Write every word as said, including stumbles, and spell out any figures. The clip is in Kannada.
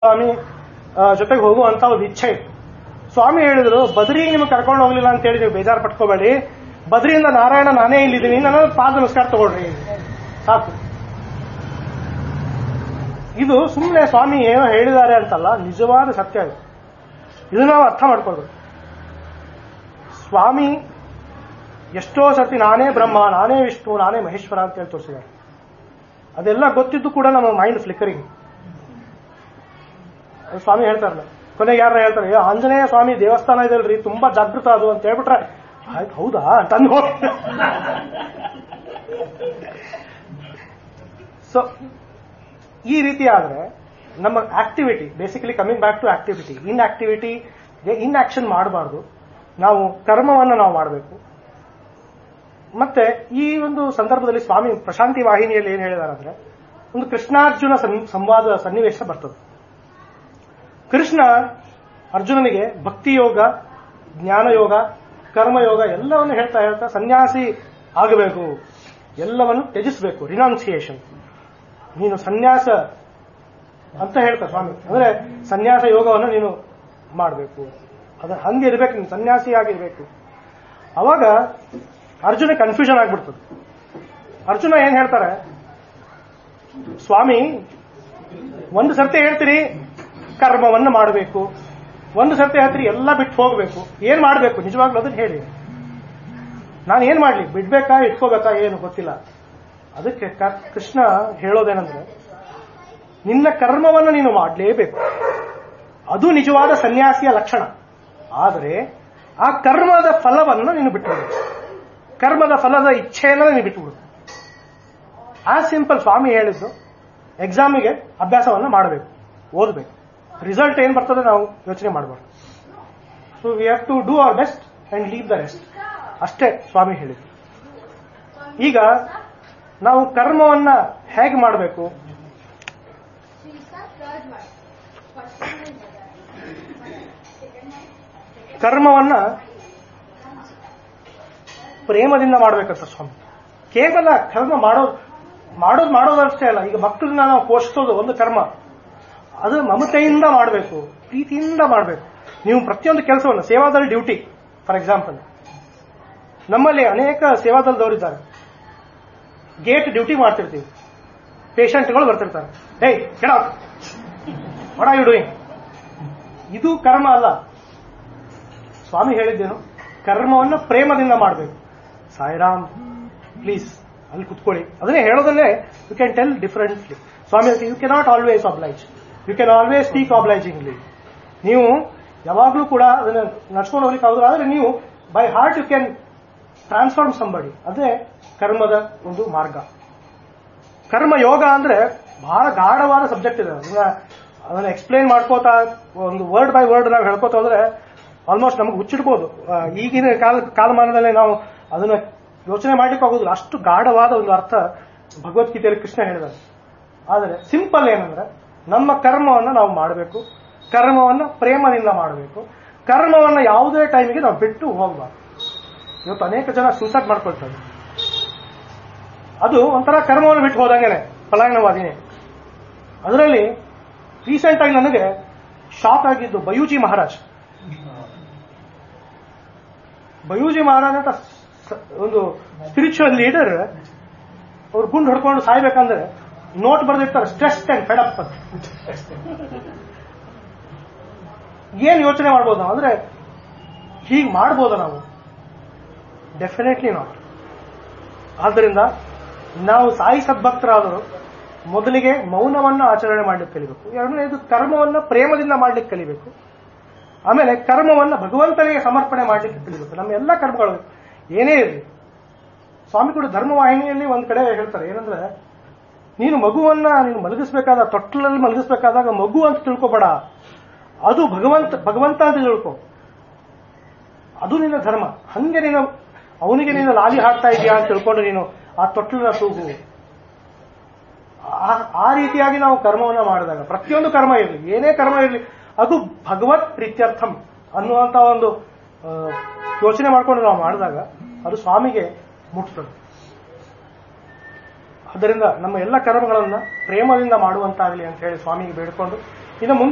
ಸ್ವಾಮಿ ಜೊತೆಗೆ ಹೋಗುವಂತ ಒಂದು ಇಚ್ಛೆ ಇತ್ತು. ಸ್ವಾಮಿ ಹೇಳಿದ್ರು, ಬದ್ರಿಗೆ ನಿಮ್ಗೆ ಕರ್ಕೊಂಡು ಹೋಗ್ಲಿಲ್ಲ ಅಂತ ಹೇಳಿ ನೀವು ಬೇಜಾರು ಪಟ್ಕೋಬೇಡಿ, ಬದ್ರಿಯಿಂದ ನಾರಾಯಣ ನಾನೇ ಇಲ್ಲಿದ್ದೀನಿ, ನನ್ನ ಪಾದ ನಮಸ್ಕಾರ ತಗೊಳ್ರಿ ಸಾಕು. ಇದು ಸುಮ್ಮನೆ ಸ್ವಾಮಿ ಏನೋ ಹೇಳಿದ್ದಾರೆ ಅಂತಲ್ಲ, ನಿಜವಾದ ಸತ್ಯ ಇದು. ಇದು ನಾವು ಅರ್ಥ ಮಾಡ್ಕೊಳ್ಬೇಕು. ಸ್ವಾಮಿ ಎಷ್ಟೋ ಸರ್ತಿ ನಾನೇ ಬ್ರಹ್ಮ, ನಾನೇ ವಿಷ್ಣು, ನಾನೇ ಮಹೇಶ್ವರ ಅಂತ ಹೇಳಿ ತೋರಿಸಿದ್ದಾರೆ. ಅದೆಲ್ಲ ಗೊತ್ತಿದ್ದು ಕೂಡ ನಮ್ಮ ಮೈಂಡ್ ಫ್ಲಿಕರಿಂಗ್. ಸ್ವಾಮಿ ಹೇಳ್ತಾರಲ್ಲ, ಕೊನೆಗೆ ಯಾರ ಹೇಳ್ತಾರೆ, ಆಂಜನೇಯ ಸ್ವಾಮಿ ದೇವಸ್ಥಾನ ಇದೆಲ್ರಿ, ತುಂಬಾ ಜಾಗೃತ ಅದು ಅಂತ ಹೇಳ್ಬಿಟ್ರೆ ಆಯ್ತು ಹೌದಾ ಅಂತ ಅಂದ್ಕೊ. ಸೊ ಈ ರೀತಿ ಆದ್ರೆ ನಮ್ಮ activity, basically coming back to activity, in activity in action ಮಾಡಬಾರ್ದು. ನಾವು ಕರ್ಮವನ್ನು ನಾವು ಮಾಡಬೇಕು. ಮತ್ತೆ ಈ ಒಂದು ಸಂದರ್ಭದಲ್ಲಿ ಸ್ವಾಮಿ ಪ್ರಶಾಂತಿ ವಾಹಿನಿಯಲ್ಲಿ ಏನ್ ಹೇಳಿದಾರೆ ಅಂದ್ರೆ, ಒಂದು ಕೃಷ್ಣಾರ್ಜುನ ಸಂವಾದ ಸನ್ನಿವೇಶ ಬರ್ತದೆ. ಕೃಷ್ಣ ಅರ್ಜುನನಿಗೆ ಭಕ್ತಿ ಯೋಗ, ಜ್ಞಾನಯೋಗ, ಕರ್ಮಯೋಗ ಎಲ್ಲವನ್ನು ಹೇಳ್ತಾ ಹೇಳ್ತಾ ಸನ್ಯಾಸಿ ಆಗಬೇಕು, ಎಲ್ಲವನ್ನು ತ್ಯಜಿಸಬೇಕು, ರಿನೌನ್ಸಿಯೇಷನ್, ನೀನು ಸನ್ಯಾಸ ಅಂತ ಹೇಳ್ತಾ ಸ್ವಾಮಿ. ಅಂದ್ರೆ ಸನ್ಯಾಸ ಯೋಗವನ್ನು ನೀನು ಮಾಡಬೇಕು, ಅದ ಹಂಗೆ ಇರ್ಬೇಕು, ನೀನು ಸನ್ಯಾಸಿ ಆಗಿರ್ಬೇಕು. ಅವಾಗ ಅರ್ಜುನ ಕನ್ಫ್ಯೂಷನ್ ಆಗ್ಬಿಡ್ತದೆ. ಅರ್ಜುನ ಏನ್ ಹೇಳ್ತಾರೆ, ಸ್ವಾಮಿ ಒಂದು ಸರ್ತಿ ಹೇಳ್ತೀರಿ ಕರ್ಮವನ್ನು ಮಾಡಬೇಕು, ಒಂದು ಸರ್ತಿ ಹೇಳ್ತೀರಿ ಎಲ್ಲ ಬಿಟ್ಟು ಹೋಗ್ಬೇಕು, ಏನ್ ಮಾಡಬೇಕು ನಿಜವಾಗ್ಲೂ ಅದನ್ನ ಹೇಳಿ, ನಾನು ಏನ್ ಮಾಡ್ಲಿ, ಬಿಡ್ಬೇಕಾ ಇಟ್ಕೋಬೇಕಾ ಏನು ಗೊತ್ತಿಲ್ಲ. ಅದಕ್ಕೆ ಕೃಷ್ಣ ಹೇಳೋದೇನಂದ್ರೆ, ನಿನ್ನ ಕರ್ಮವನ್ನು ನೀನು ಮಾಡಲೇಬೇಕು, ಅದು ನಿಜವಾದ ಸನ್ಯಾಸಿಯ ಲಕ್ಷಣ. ಆದರೆ ಆ ಕರ್ಮದ ಫಲವನ್ನು ನೀನು ಬಿಟ್ಟುಬಿಡು, ಕರ್ಮದ ಫಲದ ಇಚ್ಛೆಯನ್ನು ನೀನು ಬಿಟ್ಟುಬಿಡು. ಆ ಸಿಂಪಲ್. ಸ್ವಾಮಿ ಹೇಳಿದ್ದು ಎಕ್ಸಾಮಿಗೆ ಅಭ್ಯಾಸವನ್ನು ಮಾಡಬೇಕು, ಓದಬೇಕು, ರಿಸಲ್ಟ್ ಏನ್ ಬರ್ತದೆ ನಾವು ಯೋಚನೆ ಮಾಡಬಾರ್ದು. So we have to do our best and leave the rest, ಅಷ್ಟೇ ಸ್ವಾಮಿ ಹೇಳಿದ್ರು. ಈಗ ನಾವು ಕರ್ಮವನ್ನ ಹೇಗೆ ಮಾಡಬೇಕು, ಕರ್ಮವನ್ನ ಪ್ರೇಮದಿಂದ ಮಾಡಬೇಕಂತ ಸ್ವಾಮಿ. ಕೇವಲ ಕರ್ಮ ಮಾಡೋದು ಮಾಡೋದು ಮಾಡೋದಷ್ಟೇ ಅಲ್ಲ. ಈಗ ಮಕ್ಕಳನ್ನ ನಾವು ಪೋಷಿಸೋದು ಒಂದು ಕರ್ಮ, ಅದು ಮಮತೆಯಿಂದ ಮಾಡಬೇಕು, ಪ್ರೀತಿಯಿಂದ ಮಾಡಬೇಕು. ನೀವು ಪ್ರತಿಯೊಂದು ಕೆಲಸವನ್ನು, ಸೇವಾದಲ್ಲಿ ಡ್ಯೂಟಿ ಫಾರ್ ಎಕ್ಸಾಂಪಲ್, ನಮ್ಮಲ್ಲಿ ಅನೇಕ ಸೇವಾದಳದವರಿದ್ದಾರೆ, ಗೇಟ್ ಡ್ಯೂಟಿ ಮಾಡ್ತಿರ್ತೀವಿ, ಪೇಷಂಟ್ಗಳು ಬರ್ತಿರ್ತಾರೆ, ಹೇ ಕೆಡ ವಾಟ್ ಆರ್ ಯು ಡೂಯಿಂಗ್, ಇದು ಕರ್ಮ ಅಲ್ಲ. ಸ್ವಾಮಿ ಹೇಳಿದ್ದೇನು, ಕರ್ಮವನ್ನು ಪ್ರೇಮದಿಂದ ಮಾಡಬೇಕು. ಸಾಯಿರಾಮ್ ಪ್ಲೀಸ್ ಅಲ್ಲಿ ಕುತ್ಕೊಳ್ಳಿ, ಅದನ್ನೇ ಹೇಳೋದನ್ನೇ you can tell differently. Swami you cannot always ಅಬ್ಲೈಜ್, you can always speak ಅಬ್ಲೈಜಿಂಗ್ಲಿ. ನೀವು ಯಾವಾಗಲೂ ಕೂಡ ಅದನ್ನ ನಡ್ಸ್ಕೊಂಡು ಹೋಗ್ಲಿಕ್ಕೆ ಆಗುದಿಲ್ಲ, ಆದರೆ ನೀವು by heart you can transform somebody. ಅದೇ ಕರ್ಮದ ಒಂದು ಮಾರ್ಗ. ಕರ್ಮ ಯೋಗ ಅಂದ್ರೆ ಬಹಳ ಗಾಢವಾದ ಸಬ್ಜೆಕ್ಟ್ ಇದೆ. ಅದನ್ನ ಎಕ್ಸ್ಪ್ಲೇನ್ ಮಾಡ್ಕೋತಾ ಒಂದು ವರ್ಡ್ ಬೈ ವರ್ಡ್ ನಾವು ಹೇಳ್ಕೋತ ಹೋದ್ರೆ ಆಲ್ಮೋಸ್ಟ್ ನಮ್ಗೆ ಹುಚ್ಚಿಡ್ಬೋದು. ಈಗಿನ ಕಾಲ ಕಾಲಮಾನದಲ್ಲಿ ನಾವು ಅದನ್ನ ಯೋಚನೆ ಮಾಡ್ಲಿಕ್ಕೆ ಆಗುದಿಲ್ಲ, ಅಷ್ಟು ಗಾಢವಾದ ಒಂದು ಅರ್ಥ ಭಗವದ್ಗೀತೆಯಲ್ಲಿ ಕೃಷ್ಣ ಹೇಳಿದ್ದಾರೆ. ಆದರೆ ಸಿಂಪಲ್ ಏನಂದ್ರೆ, ನಮ್ಮ ಕರ್ಮವನ್ನು ನಾವು ಮಾಡಬೇಕು, ಕರ್ಮವನ್ನು ಪ್ರೇಮದಿಂದ ಮಾಡಬೇಕು, ಕರ್ಮವನ್ನು ಯಾವುದೇ ಟೈಮಿಗೆ ನಾವು ಬಿಟ್ಟು ಹೋಗಬಾರ್ದು. ಇವತ್ತು ಅನೇಕ ಜನ ಸೂಸೈಡ್ ಮಾಡ್ಕೊಳ್ತಾರೆ, ಅದು ಒಂಥರ ಕರ್ಮವನ್ನು ಬಿಟ್ಟು ಹೋದಂಗೆನೆ, ಪಲಾಯನವಾದಿನೇ. ಅದರಲ್ಲಿ ರೀಸೆಂಟ್ ಆಗಿ ನನಗೆ ಶಾಕ್ ಆಗಿದ್ದು ಬಯೂಜಿ ಮಹಾರಾಜ್. ಬಯೂಜಿ ಮಹಾರಾಜ್ ಅಂತ ಒಂದು ಸ್ಪಿರಿಚುವಲ್ ಲೀಡರ್, ಅವ್ರು ಗುಂಡು ಹೊಡ್ಕೊಂಡು ಸಾಯ್ಬೇಕಂದ್ರೆ note ಬರೆದಿರ್ತಾರೆ, stress and Fed up ಅಂತ. ಏನ್ ಯೋಚನೆ ಮಾಡ್ಬೋದು ನಾವು, ಅಂದ್ರೆ ಹೀಗೆ ಮಾಡ್ಬೋದ ನಾವು? Definitely not. ಆದ್ದರಿಂದ ನಾವು ಸಾಯಿ ಸದ್ಭಕ್ತರಾದರು ಮೊದಲಿಗೆ ಮೌನವನ್ನು ಆಚರಣೆ ಮಾಡ್ಲಿಕ್ಕೆ ಕಲಿಬೇಕು. ಎರಡನೇದು ಕರ್ಮವನ್ನು ಪ್ರೇಮದಿಂದ ಮಾಡ್ಲಿಕ್ಕೆ ಕಲಿಬೇಕು. ಆಮೇಲೆ ಕರ್ಮವನ್ನು ಭಗವಂತನಿಗೆ ಸಮರ್ಪಣೆ ಮಾಡ್ಲಿಕ್ಕೆ ಕಲಿಬೇಕು. ನಮ್ಮ ಎಲ್ಲ ಕರ್ಮಗಳು ಏನೇ ಇರಲಿ. ಸ್ವಾಮಿ ಕೂಡ ಧರ್ಮವಾಹಿನಿಯಲ್ಲಿ ಒಂದ್ ಕಡೆ ಹೇಳ್ತಾರೆ ಏನಂದ್ರೆ, ನೀನು ಮಗುವನ್ನ ನೀನು ಮಲಗಿಸ್ಬೇಕಾದ ತೊಟ್ಟಲಲ್ಲಿ ಮಲಗಿಸ್ಬೇಕಾದಾಗ ಮಗು ಅಂತ ತಿಳ್ಕೊಬೇಡ, ಅದು ಭಗವಂತ ಭಗವಂತ ಅಂತ ತಿಳ್ಕೊ, ಅದು ನಿನ್ನ ಧರ್ಮ. ಹಂಗೆ ನೀನು ಅವನಿಗೆ ನೀನು ಲಾಲಿ ಹಾಡ್ತಾ ಇದೀಯಾ ಅಂತ ತಿಳ್ಕೊಂಡು ನೀನು ಆ ತೊಟ್ಟಲನ್ನ ತೂಗು. ಆ ರೀತಿಯಾಗಿ ನಾವು ಕರ್ಮವನ್ನ ಮಾಡಿದಾಗ, ಪ್ರತಿಯೊಂದು ಕರ್ಮ ಇರಲಿ, ಏನೇ ಕರ್ಮ ಇರಲಿ, ಅದು ಭಗವತ್ ಪ್ರೀತ್ಯರ್ಥಂ ಅನ್ನುವಂತ ಒಂದು ಯೋಚನೆ ಮಾಡ್ಕೊಂಡು ನಾವು ಮಾಡಿದಾಗ ಅದು ಸ್ವಾಮಿಗೆ ಮುಟ್ತದೆ. ಆದ್ದರಿಂದ ನಮ್ಮ ಎಲ್ಲ ಕರ್ಮಗಳನ್ನ ಪ್ರೇಮದಿಂದ ಮಾಡುವಂತಾಗಲಿ ಅಂತ ಹೇಳಿ ಸ್ವಾಮಿಗೆ ಬೇಡಿಕೊಂಡು ಇನ್ನು ಮುಂದೆ